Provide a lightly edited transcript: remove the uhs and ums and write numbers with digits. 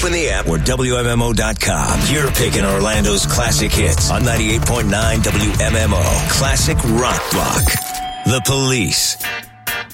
Open the app or WMMO.com. You're picking Orlando's classic hits on 98.9 WMMO. Classic Rock Block. The Police.